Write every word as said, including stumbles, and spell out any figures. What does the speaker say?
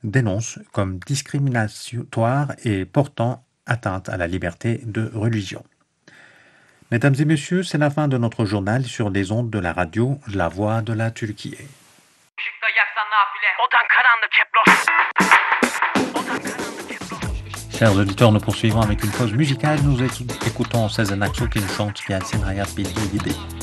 dénonce comme discriminatoire et portant atteinte à la liberté de religion. Mesdames et messieurs, c'est la fin de notre journal sur les ondes de la radio La Voix de la Turquie. Işıkta yaksan nafile, odan karanlık hep los. Chers auditeurs, nous poursuivons avec une pause musicale. Nous écoutons Sezen Aksu qui nous chante Gelsin Hayat Bildiği Gibi.